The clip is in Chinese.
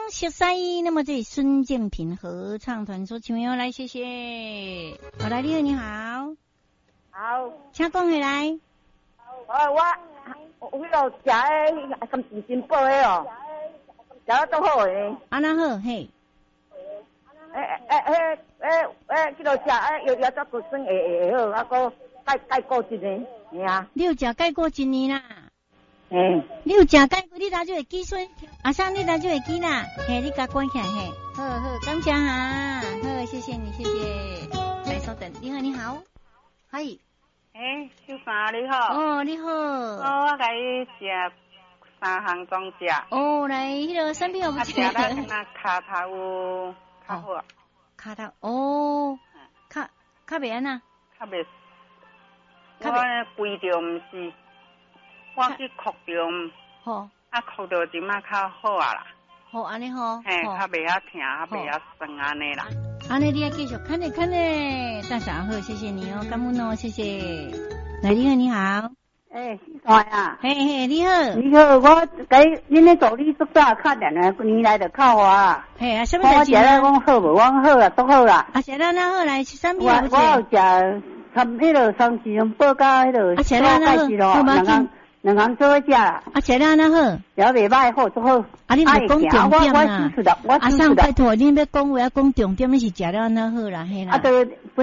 熟悉。那么这孙建平合唱团所请要来，谢谢。好，来，你好。 好， 请讲回来。 我迄个食诶，甘甜真饱诶哦，食得都好诶。 安那好，嘿。 这个食有只骨酸会好，啊个钙固质诶，系啊。 你有食钙过一年啦？你有食钙过，你哪就会记孙？阿生，你哪就会记啦？嘿，你甲关起来嘿。好，感谢哈，好，谢谢你，谢谢。来，稍等，你好，嗨。 小三你好。 哦，你好。 我甲你食3项总食。 哦，来，迄个产品有不错。 食了敢若骹头有较好。 骹头哦，较袂安那？ 较袂。我规着毋是，我去哭着。 好。 哭着即马较好啊啦。 好，安尼好。 较袂遐疼，较袂遐酸安尼啦。 安尼你要继续看咧，大嫂好，谢谢你哦，感恩哦，谢谢。来，你好。 小三啊。 嘿，你好。 你好，我给恁咧助理做啥打电话，年来就靠我啊。 嘿，啊，什么代志？ 我食了讲好无？我好啊，都好啦。 啊，食了那好来，产品有不错。 我有食迄个双喜用报甲迄个吃了那好， 两行做食啦。 啊，吃了那好， 了袂歹，好做好。 啊，你别讲重点啦。 我阿上拜托，你要讲话要讲重点，你是食了那好啦，嘿啦。